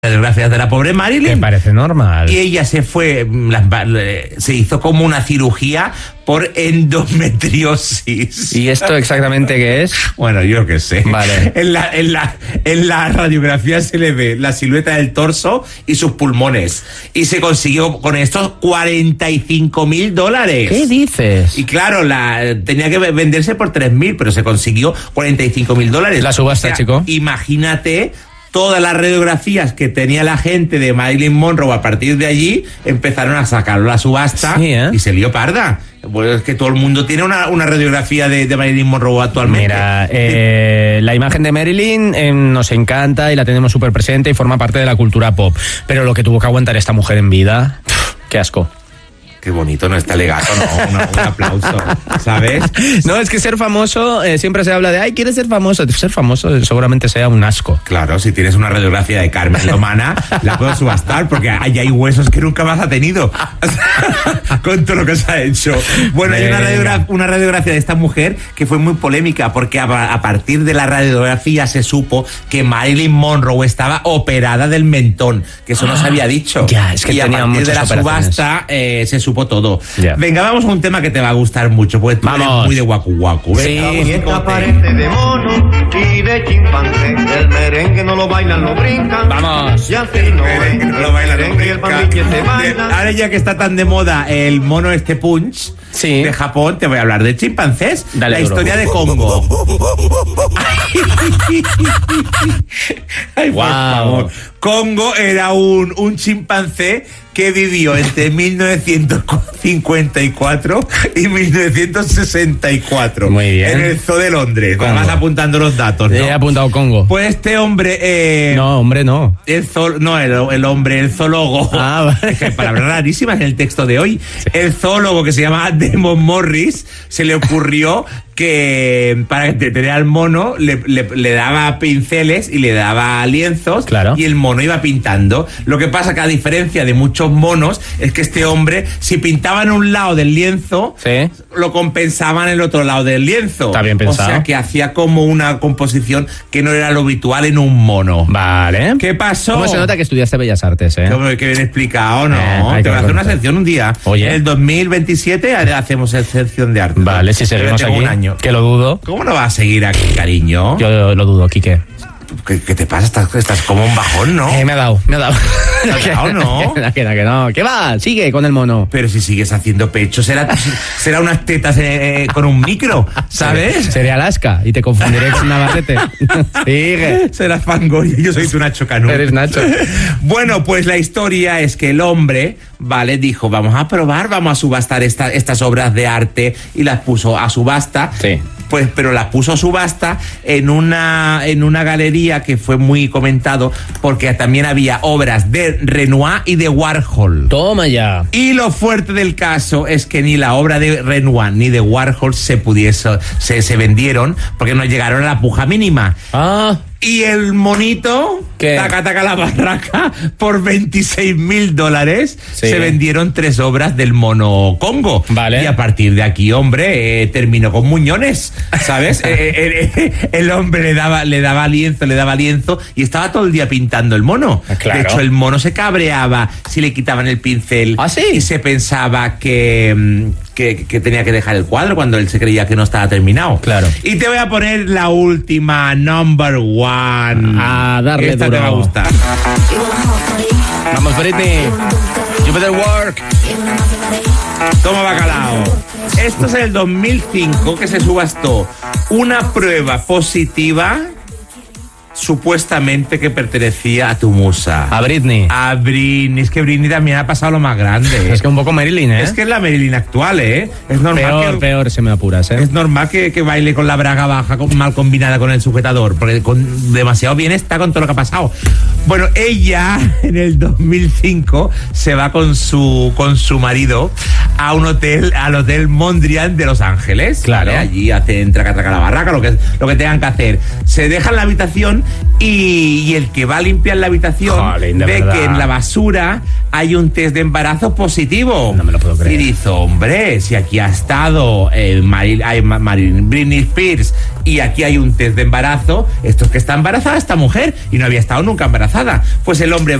Desgracias de la pobre Marilyn. Me parece normal. Y ella se fue, se hizo como una cirugía por endometriosis. ¿Y esto exactamente qué es? Bueno, yo qué sé. Vale. En la radiografía se le ve la silueta del torso y sus pulmones. Y se consiguió con estos $45,000. ¿Qué dices? Y claro, tenía que venderse por 3.000, pero se consiguió $45,000. La subasta, chico. Imagínate todas las radiografías que tenía la gente de Marilyn Monroe. A partir de allí empezaron a sacarlo a la subasta. Sí, ¿eh? Y se lió parda. Pues es que todo el mundo tiene una radiografía de Marilyn Monroe actualmente. Mira, la imagen de Marilyn nos encanta y la tenemos súper presente y forma parte de la cultura pop. Pero lo que tuvo que aguantar esta mujer en vida, qué asco. Qué bonito, no está legato, ¿no? Un aplauso, ¿sabes? No, es que ser famoso, siempre se habla de, ay, ¿quieres ser famoso? Ser famoso seguramente sea un asco. Claro, si tienes una radiografía de Carmen Lomana, la puedo subastar, porque ahí hay huesos que nunca más ha tenido. Con todo lo que se ha hecho. Bueno, hay una radiografía de esta mujer que fue muy polémica, porque a partir de la radiografía se supo que Marilyn Monroe estaba operada del mentón, que eso no se había dicho. Ya, es que y a partir de la subasta se supo todo. Yeah. Venga, vamos a un tema que te va a gustar mucho, porque tú eres muy de guacu guacu. Sí, esta parece de mono y de chimpancé. El merengue no lo bailan, lo brincan. Vamos. Y así no es. No lo bailan, El merengue y el pandille se bailan. Ahora ya que está tan de moda el mono Punch Sí. de Japón, te voy a hablar de chimpancés. Dale, la duro. historia de Congo. Ay, por Wow. favor. Congo era un chimpancé que vivió entre 1954 y 1964. Muy bien. En el Zoo de Londres. Congo. Vas apuntando los datos, ¿no? He apuntado Congo. Pues este hombre... No, hombre, no. El hombre, el zoólogo. Ah, vale. Es que hay palabras rarísimas en el texto de hoy. El zoólogo, que se llama Demon Morris, se le ocurrió que para entretener al mono le daba pinceles y le daba lienzos. Claro. Y el mono iba pintando. Lo que pasa que, a diferencia de muchos monos, es que este hombre, si pintaba en un lado del lienzo, Sí. lo compensaba en el otro lado del lienzo. Está bien pensado. O sea que hacía como una composición que no era lo habitual en un mono. Vale. ¿Qué pasó? ¿Cómo se nota que estudiaste Bellas Artes, Que bien explicado, ¿no? Hay Te voy a que hacer una contar. sección un día. Oye. En el 2027 hacemos sección de arte. Vale, si seguimos Tengo aquí. un año. Que lo dudo. ¿Cómo no vas a seguir aquí, cariño? Yo lo dudo, Quique. ¿Qué te pasa? Estás como un bajón, ¿no? Me ha dado. ¿Te ha dado, no? Que no. ¿Qué va? Sigue con el mono. Pero si sigues haciendo pecho, será unas tetas con un micro, ¿sabes? Seré Alaska y te confundiré con Navarrete. Sigue. Será Fangoria, yo soy tu Nacho Canú. Eres Nacho. Bueno, pues la historia es que el hombre, vale, dijo, vamos a probar, vamos a subastar estas obras de arte, y las puso a subasta. Sí. Pues, pero las puso a subasta en una galería que fue muy comentado, porque también había obras de Renoir y de Warhol. Toma ya. Y lo fuerte del caso es que ni la obra de Renoir ni de Warhol se vendieron, porque no llegaron a la puja mínima. Ah. Y el monito, ¿Qué? taca la barraca, por $26,000 Sí. se vendieron 3 obras del mono Congo. Vale. Y a partir de aquí, hombre, terminó con muñones, ¿sabes? El hombre le daba lienzo y estaba todo el día pintando el mono. Claro. De hecho, el mono se cabreaba si le quitaban el pincel. ¿Ah, sí? Y se pensaba que tenía que dejar el cuadro cuando él se creía que no estaba terminado. Claro. Y te voy a poner la última, number one. A darle Esta duro. te va a gustar. Vamos, Britney. You better work. Toma bacalao. Esto es el 2005 que se subastó una prueba positiva supuestamente que pertenecía a tu musa. A Britney. A Britney. Es que Britney también ha pasado lo más grande. Es que un poco Marilyn, ¿eh? Es que es la Marilyn actual, ¿eh? Es normal Peor, si me apuras, ¿eh? Es normal que baile con la braga baja, mal combinada con el sujetador, porque demasiado bien está con todo lo que ha pasado. Bueno, ella en el 2005 se va con su marido al hotel Mondrian de Los Ángeles. Claro. ¿Vale? Allí hacen traca la barraca, lo que tengan que hacer. Se dejan la habitación y el que va a limpiar la habitación Jolín, de ve verdad. que en la basura hay un test de embarazo positivo. No me lo puedo creer. Y dice, hombre, si aquí ha estado Britney Spears y aquí hay un test de embarazo, esto es que está embarazada esta mujer y no había estado nunca embarazada. Pues el hombre